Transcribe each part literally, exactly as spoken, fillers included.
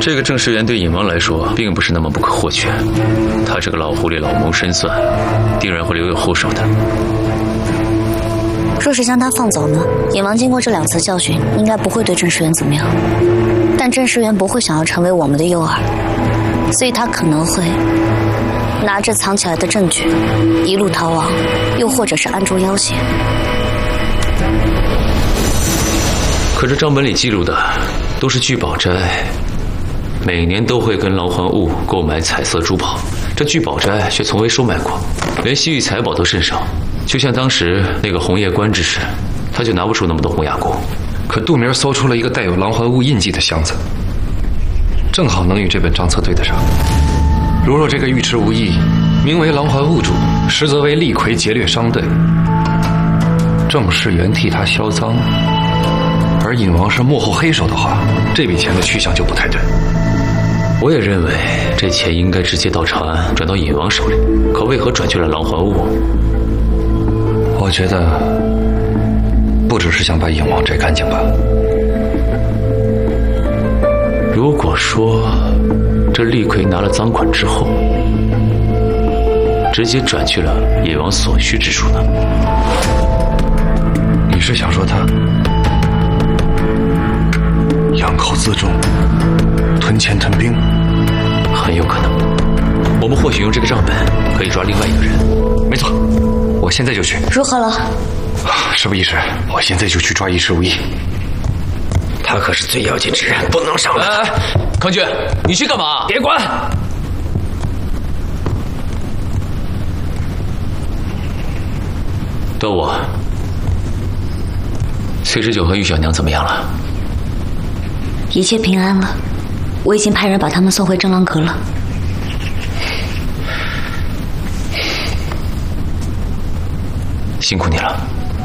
这个郑世元对尹王来说，并不是那么不可或缺。他这个老狐狸老谋深算，定然会留有后手的。 若是将他放走呢？尹王经过这两次教训，应该不会对郑世元怎么样。但郑世元不会想要成为我们的诱饵，所以他可能会拿着藏起来的证据一路逃亡，又或者是暗中要挟。 可这账本里记录的都是聚宝斋每年都会跟狼环物购买彩色珠宝，这聚宝斋却从未收买过，连西域财宝都甚少。就像当时那个红叶观之时，他就拿不出那么多红牙菇。 可杜明搜出了一个带有狼环物印记的箱子，正好能与这本账册对得上。如若这个尉迟无义名为狼环物主，实则为厉魁劫掠商队，郑世元替他销赃，而尹王是幕后黑手的话，这笔钱的去向就不太对。 我也认为这钱应该直接到长安转到尹王手里，可为何转去了狼环物？ 我觉得不只是想把尹王摘干净吧。 如果说这厉魁拿了赃款之后，直接转去了尹王所需之处呢？ 你是想说他养寇自重，屯钱屯兵？ 很有可能。我们或许用这个账本可以抓另外一个人。 没错，我现在就去。 如何了？ 事不宜迟，我现在就去抓尉迟无义。 他可是最要紧之人，不能伤了他。 哎，康俊，你去干嘛？ 别管。 端午，崔十九和玉小娘怎么样了？ 一切平安了，我已经派人把他们送回正郎阁了。 辛苦你了。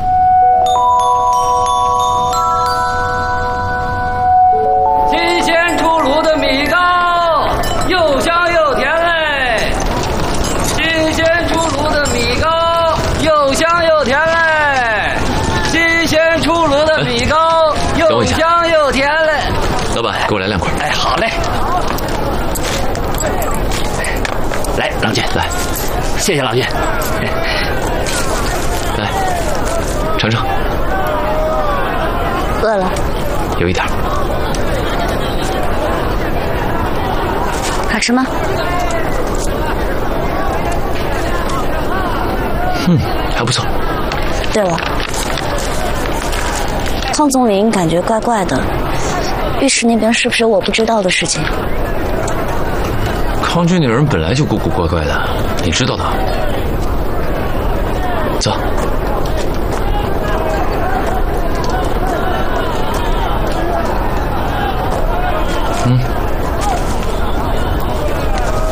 新鲜出炉的米糕，又香又甜嘞！新鲜出炉的米糕，又香又甜嘞！新鲜出炉的米糕，又香又甜嘞！ 老板，给我来两块。 哎，好嘞。来，郎君，来，谢谢郎君。 来，尝尝。 饿了？ 有一点。 好吃吗？ 嗯，还不错。 对了，康总理感觉怪怪的，御史那边是不是有我不知道的事情？ 康俊那人本来就古古怪怪的，你知道的。走。嗯。